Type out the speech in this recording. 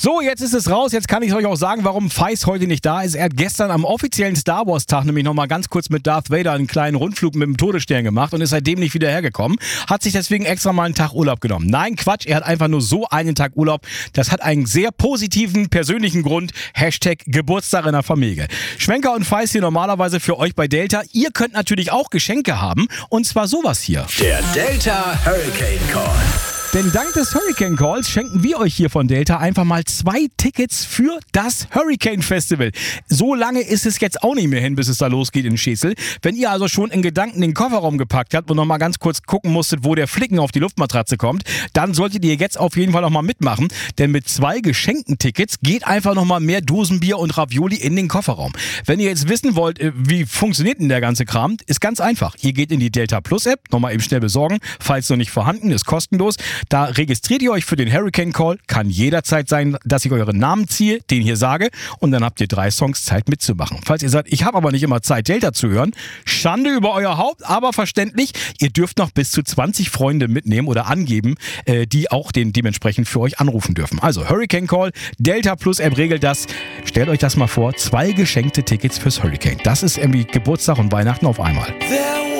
So, jetzt ist es raus. Jetzt kann ich euch auch sagen, warum Feist heute nicht da ist. Er hat gestern am offiziellen Star Wars Tag nämlich nochmal ganz kurz mit Darth Vader einen kleinen Rundflug mit dem Todesstern gemacht und ist seitdem nicht wieder hergekommen. Hat sich deswegen extra mal einen Tag Urlaub genommen. Nein, Quatsch, er hat einfach nur so einen Tag Urlaub. Das hat einen sehr positiven, persönlichen Grund. Hashtag Geburtstag in der Familie. Schwenker und Feist hier normalerweise für euch bei Delta. Ihr könnt natürlich auch Geschenke haben. Und zwar sowas hier. Der Delta Hurricane Call. Denn dank des Hurricane Calls schenken wir euch hier von Delta einfach mal 2 Tickets für das Hurricane Festival. So lange ist es jetzt auch nicht mehr hin, bis es da losgeht in Schesel. Wenn ihr also schon in Gedanken den Kofferraum gepackt habt und noch mal ganz kurz gucken musstet, wo der Flicken auf die Luftmatratze kommt, dann solltet ihr jetzt auf jeden Fall noch mal mitmachen. Denn mit 2 geschenkten Tickets geht einfach noch mal mehr Dosenbier und Ravioli in den Kofferraum. Wenn ihr jetzt wissen wollt, wie funktioniert denn der ganze Kram, ist ganz einfach. Ihr geht in die Delta Plus App, nochmal eben schnell besorgen, falls noch nicht vorhanden, ist kostenlos. Da registriert ihr euch für den Hurricane Call. Kann jederzeit sein, dass ich euren Namen ziehe, den hier sage. Und dann habt ihr 3 Songs Zeit mitzumachen. Falls ihr sagt, ich habe aber nicht immer Zeit, Delta zu hören, Schande über euer Haupt, aber verständlich. Ihr dürft noch bis zu 20 Freunde mitnehmen oder angeben, die auch dementsprechend für euch anrufen dürfen. Also Hurricane Call, Delta Plus App regelt das. Stellt euch das mal vor, 2 geschenkte Tickets fürs Hurricane. Das ist irgendwie Geburtstag und Weihnachten auf einmal.